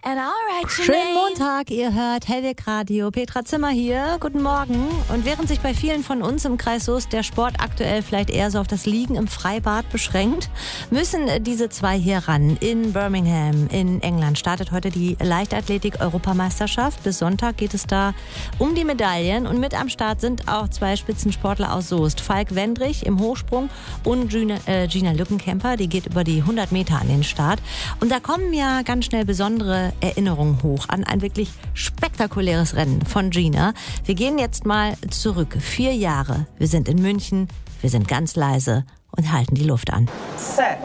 Schönen Montag, ihr hört Hellweg Radio. Petra Zimmer hier, guten Morgen. Und während sich bei vielen von uns im Kreis Soest der Sport aktuell vielleicht eher so auf das Liegen im Freibad beschränkt, müssen diese zwei hier ran. In Birmingham in England startet heute die Leichtathletik-Europameisterschaft. Bis Sonntag geht es da um die Medaillen. Und mit am Start sind auch zwei Spitzensportler aus Soest. Falk Wendrich im Hochsprung und Gina Lückenkämper, die geht über die 100 Meter an den Start. Und da kommen ja ganz schnell besondere Erinnerungen hoch an ein wirklich spektakuläres Rennen von Gina. Wir gehen jetzt mal zurück. 4 Jahre. Wir sind in München. Wir sind ganz leise und halten die Luft an. Set.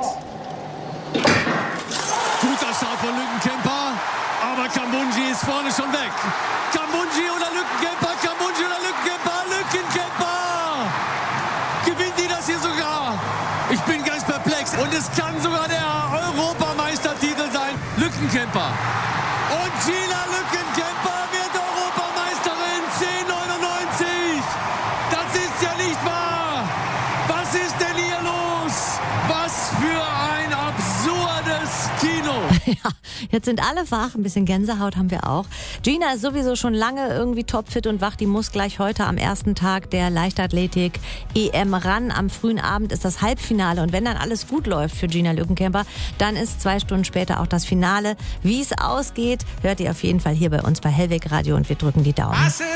Guter Start von Lückenkämper, aber Kambundji ist vorne schon weg. Kambundji oder Lückenkämper, Kambundji oder Lückenkämper, Lückenkämper! Gewinnt die das hier sogar? Ich bin ganz perplex und es kann sogar der Europameistertitel sein. Lückenkämper. Und Gina Lückenkämper wird Europameisterin 10,99. Das ist ja nicht wahr. Was ist denn hier los? Was für ein absurdes Kino. Ja, jetzt sind alle wach. Ein bisschen Gänsehaut haben wir auch. Gina ist sowieso schon lange irgendwie topfit und wach. Die muss gleich heute am ersten Tag der Leichtathletik-EM ran. Am frühen Abend ist das Halbfinale. Und wenn dann alles gut läuft für Gina Lückenkämper, dann ist 2 Stunden später auch das Finale. Wie es ausgeht, hört ihr auf jeden Fall hier bei uns bei Hellweg Radio und wir drücken die Daumen.